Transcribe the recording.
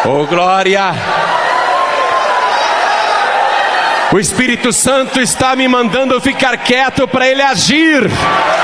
Oh, glória! O Espírito Santo está me mandando ficar quieto para Ele agir.